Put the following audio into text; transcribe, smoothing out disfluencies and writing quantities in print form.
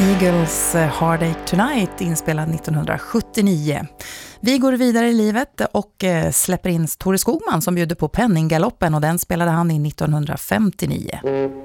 Eagles Heartache Tonight inspelad 1979. Vi går vidare i livet och släpper in Tore Skogman som bjuder på Penninggaloppen och den spelade han in 1959.